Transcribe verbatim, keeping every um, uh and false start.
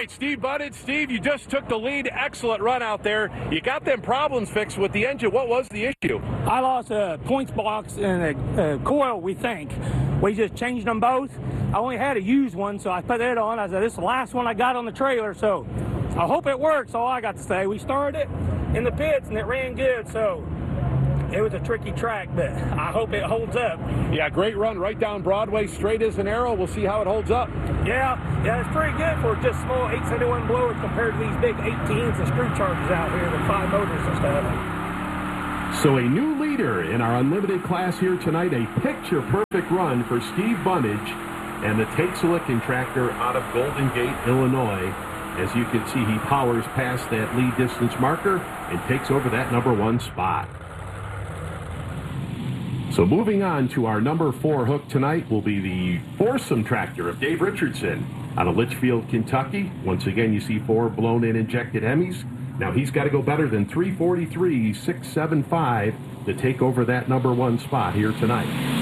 right, Steve Bunnage. Steve, you just took the lead. Excellent run out there. You got them problems fixed with the engine. What was the issue? I lost a points box and a, a coil, we think. We just changed them both. I only had a used one, so I put that on. I said, this is the last one I got on the trailer, so I hope it works, all I got to say. We started it in the pits, and it ran good, so it was a tricky track, but I hope it holds up. Yeah, great run right down Broadway, straight as an arrow. We'll see how it holds up. Yeah, yeah, it's pretty good for just small eight seventy-one blowers compared to these big eighteens and screw chargers out here with five motors and stuff. So a new leader in our Unlimited class here tonight, a picture-perfect run for Steve Bunnage and the Takes-A-Licking tractor out of Golden Gate, Illinois. As you can see, he powers past that lead distance marker and takes over that number one spot. So moving on to our number four hook tonight will be the foursome tractor of Dave Richardson out of Litchfield, Kentucky. Once again, you see four blown-in injected Hemis. Now he's got to go better than three forty-three, six seventy-five to take over that number one spot here tonight.